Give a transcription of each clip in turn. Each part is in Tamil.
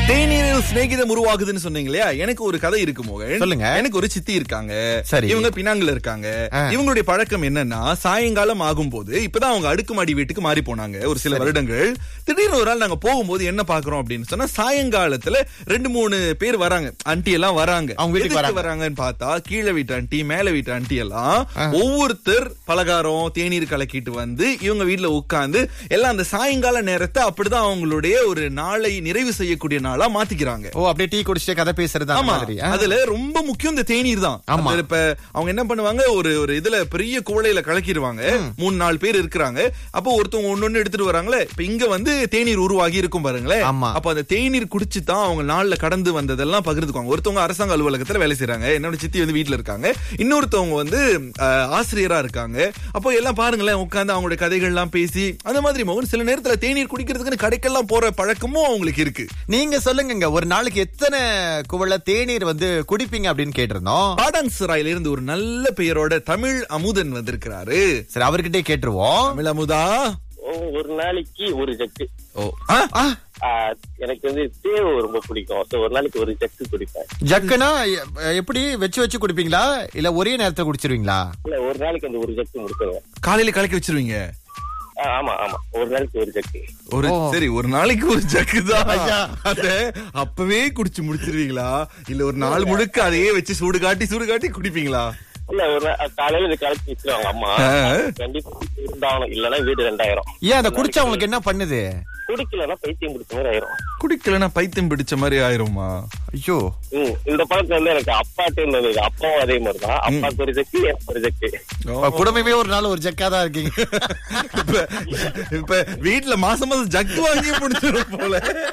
தேநீரில் சிநேகிதம் உருவாகுதுன்னு சொன்னீங்க இல்லையா? எனக்கு ஒரு கதை இருக்கு மோகன். சொல்லுங்க. எனக்கு ஒரு சித்தி இருக்காங்க. சரி. இவங்க பினாங்குல இருக்காங்க. இவங்களுடைய பழக்கம் என்னன்னா, சாயங்காலம் ஆகும்போது இப்பதான் அவங்க அடுக்குமாடி வீட்டுக்கு மாறி போனாங்க ஒரு சில வருடங்கள். திடீர்னு ஒரு நாள் நாங்க போகும்போது என்ன பாக்குறோம் அப்படின்னு சொன்னா, சாயங்காலத்துல 2-3 பேர் வராங்க, ஆண்டி எல்லாம் வராங்க. அவங்க வீட்டுக்கு எதுக்கு வராங்கன்னு பார்த்தா, கீழே வீட்டு ஆண்டி மேல வீட்டு ஆண்டி எல்லாம் ஒவ்வொருத்தர் பலகாரம் தேநீர் கலக்கிட்டு வந்து இவங்க வீட்டுல உட்கார்ந்து எல்லாம் அந்த சாயங்கால நேரத்தை அப்படிதான் அவங்களுடைய ஒரு நாளை நிறைவு செய்யக்கூடிய நாளா மாத்திக்கிறாங்க. ஓ, அப்படியே டீ குடிச்சிட்டு கதை பேசுறது அந்த மாதிரி. அதுல ரொம்ப முக்கியம் இந்த தேநீர் தான். இப்ப அவங்க என்ன பண்ணுவாங்க, ஒரு இதுல பெரிய குவளையில கலக்கிடுவாங்க. 3-4 பேர் இருக்கிறாங்க. அப்போ ஒருத்தவங்க ஒன்னொன்னு எடுத்துட்டு வராங்களே. இப்ப இங்க வந்து தேநீர் உருவாகி இருக்கும் பாருங்களேன். அப்ப அந்த தேநீர் குடிச்சு தான் அவங்க நாள்ல கடந்து வந்ததெல்லாம் பகிர்ந்துக்குவாங்க. ஒருத்தவங்க அரசாங்க அலுவலகத்துல வேலை செய்யறாங்க, என்னோட சித்தி வந்து வீட்டுல இருக்காங்க. இன்னொருத்தவங்க வந்து ஆசிரியரா இருக்காங்க. அப்போ எல்லாம் பாருங்களேன், உட்கார்ந்து அவங்களுடைய கதைகள் எல்லாம் பேசி அந்த மாதிரி மோகன் சில நேரத்துல தேநீர் குடிக்கிறதுக்கு கடைக்கெல்லாம் போற பழக்கமும் அவங்களுக்கு இருக்கு. நீங்க சொல்லுங்க, ஒரு நாளைக்கு எத்தனை குவளை தேநீர் வந்து குடிப்பீங்க அப்படின்னு கேட்டிருந்தோம். பாடாங்சராயில இருந்து ஒரு நல்ல பெயரோட தமிழ் அமுதன் வந்திருக்கிறாரு. சரி, அவர்கிட்டே கேட்டுருவோம். தமிழ் அமுதா, ஒரு நாளைக்கு ஒரு ஜக்கு. எனக்கு வந்து தேவை ரொம்ப பிடிக்கும். ஒரு நாளைக்கு ஒரு ஜக்கு குடிப்பேன். ஜக்குனா எப்படி வச்சு வச்சு குடிப்பீங்களா இல்ல ஒரே நேரத்துல குடிச்சிருவீங்களா? இல்ல, ஒரு நாளைக்கு அந்த ஒரு ஜக்கு முடிச்சிருவேன். காலையில கலக்கி வச்சிருவீங்க? ஆமா ஆமா, ஒரு நாளைக்கு ஒரு ஜக்கு. சரி, ஒரு நாளைக்கு ஒரு ஜக்கு தான். அத அப்பவே குடிச்சு முடிச்சிருவீங்களா இல்ல ஒரு நாள் முழுக்க அதையே வச்சு சூடு காட்டி குடிப்பீங்களா? இல்ல, ஒரு காலையில இது கலக்கி வச்சிருவாங்க அம்மா. கண்டிப்பா இருந்தாலும், இல்லன்னா வீடு 2000. ஏன் அதை குடிச்சா உங்களுக்கு என்ன பண்ணுது? குடிக்கலன்னா பைத்தியம் பிடிச்ச மாதிரி ஆயிரும். குடிக்கலன்னா பைத்தியம் பிடிச்ச மாதிரி ஆயிருமா? ஐயோ, இந்த பழக்கம் வந்து எனக்கு அப்பாட்டே இருந்தது. அப்பாவும் அதே மாதிரிதான். அப்பாவுக்கு ஒரு ஜக்கு, எனக்கு ஒரு ஜக்கு. குடும்பமே ஒரு நாள் ஒரு ஜக்கா தான் இருக்கீங்க. இப்ப வீட்டுல மாசம் ஜக்கு வாங்கி முடிச்சிடும் போல.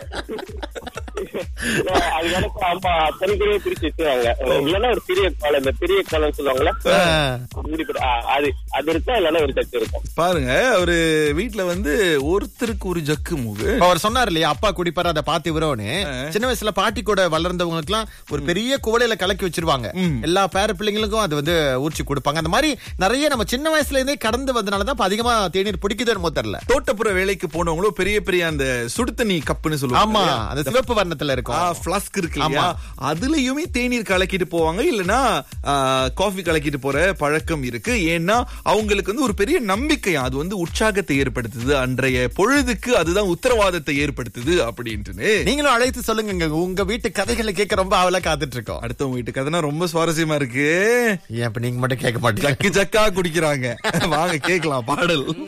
அது எனக்கு அம்மா தனித்தனியே பிரிச்சு வச்சுருவாங்க. இல்லன்னா ஒரு பெரிய காலம், இந்த பெரிய காலம் சொல்லுவாங்களா, அது அது இருக்கா, இல்லன்னா ஒரு ஜக்கு இருக்கும். பாருங்க, ஒரு வீட்டுல வந்து ஒருத்தருக்கு ஒரு ஜக்கு மூகு. அவர் சொன்னார் இல்லையா, அப்பா குடிப்பாரு அதை பார்த்து இவரோன்னு. சின்ன வயசுல பாட்டி கூட வளர்ந்தவங்களுக்கு எல்லாம் ஒரு பெரிய குவளையில கலக்கி வச்சிருவாங்க. எல்லா பேர பிள்ளைங்களுக்கும் அது வந்து ஊற்றி கொடுப்பாங்க. அந்த மாதிரி நிறைய நம்ம சின்ன வயசுல இருந்தே கடந்து வந்தனாலதான் அதிகமா தேநீர் பிடிக்குதுன்னு தெரியல. தோட்டப்புற வேலைக்கு போனவங்களும் பெரிய பெரிய அந்த சுடுதண்ணி கப்புன்னு சொல்லுவாங்க. ஆமா, அந்த சிவப்பு வர்ணத்துல இருக்கும் ஃப்ளாஸ்க் இருக்கு இல்லையா, அதுலயுமே தேநீர் கலக்கிட்டு போவாங்க. இல்லனா காஃபி கலக்கிட்டு போற பழக்கம் இருக்கு. ஏன்னா அவங்களுக்கு வந்து ஒரு பெரிய நம்பிக்கை, அது வந்து உற்சாகத்தை ஏற்படுத்துது, அன்றைய பொழுதுக்கு அதுதான் உத்தரவாதத்தை ஏற்படுத்துது அப்படின்ட்டு. நீங்களும் அழைத்து சொல்லுங்க, உங்க வீட்டு கதைகளை கேட்க ரொம்ப ஆவலா காத்துட்டு இருக்கோம். அடுத்தவங்க வீட்டு கதைனா ரொம்ப சுவாரஸ்யமா இருக்கு. ஏன் இப்ப நீங்க மட்டும் கேட்க மாட்டீங்க? ஜக்கு ஜக்கா குடிக்கிறாங்க. வாங்க கேட்கலாம் பாடல்.